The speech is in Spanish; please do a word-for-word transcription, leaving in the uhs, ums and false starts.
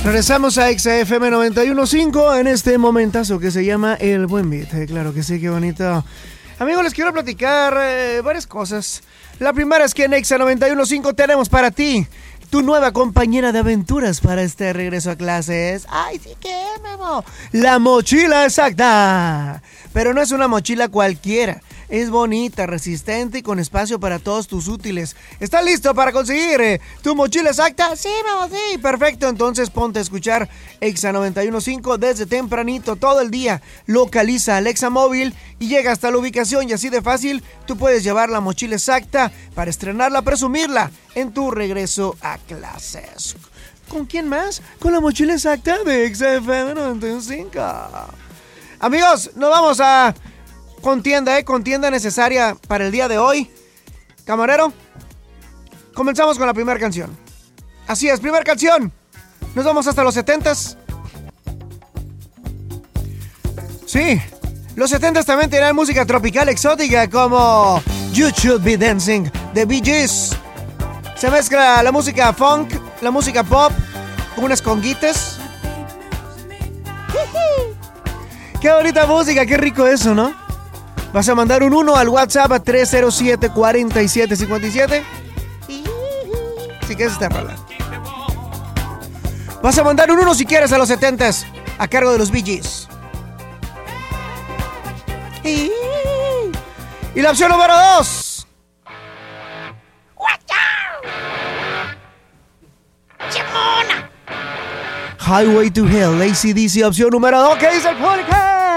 Regresamos a Exa F M noventa y uno punto cinco en este momentazo que se llama El Buen Beat. Eh, claro que sí, qué bonito. Amigos, les quiero platicar eh, varias cosas. La primera es que en Exa noventa y uno punto cinco tenemos para ti tu nueva compañera de aventuras para este regreso a clases. ¡Ay, sí que, Memo! La mochila exacta. Pero no es una mochila cualquiera. Es bonita, resistente y con espacio para todos tus útiles. ¿Estás listo para conseguir eh, tu mochila exacta? Sí, Memo, sí. Perfecto, entonces ponte a escuchar Exa noventa y uno punto cinco desde tempranito todo el día. Localiza Alexa móvil y llega hasta la ubicación y así de fácil tú puedes llevar la mochila exacta para estrenarla, presumirla en tu regreso a clases. ¿Con quién más? Con la mochila exacta de Exa F M noventa y uno punto cinco. Amigos, nos vamos a contienda, ¿eh? Contienda necesaria para el día de hoy. Camarero, comenzamos con la primera canción. Así es, primera canción. Nos vamos hasta los setentas. Sí, los setentas también tenían música tropical exótica como You Should Be Dancing de Bee Gees. Se mezcla la música funk, la música pop con unas conguitas. Qué bonita música, qué rico eso, ¿no? Vas a mandar un uno al WhatsApp a tres cero siete, cuatro siete cinco siete. Si quieres esta rola. Vas a mandar un uno si quieres a los setentas a cargo de los Bee Gees. Y la opción número dos. Highway to Hell, A C D C, opción número dos. ¿Qué dice el público?